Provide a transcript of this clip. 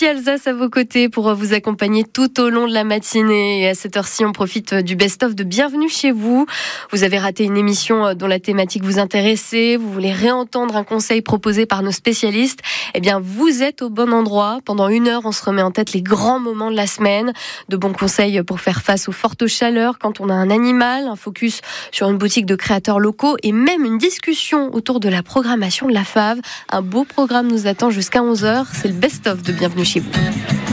Alsace à vos côtés pour vous accompagner tout au long de la matinée. Et à cette heure-ci, on profite du best-of de Bienvenue chez vous. Vous avez raté une émission dont la thématique vous intéressait, vous voulez réentendre un conseil proposé par nos spécialistes. Eh bien, vous êtes au bon endroit. Pendant 1 heure, on se remet en tête les grands moments de la semaine. De bons conseils pour faire face aux fortes chaleurs quand on a un animal, un focus sur une boutique de créateurs locaux et même une discussion autour de la programmation de la FAV. Un beau programme nous attend jusqu'à 11h. C'est le best-of de Bienvenue chez vous.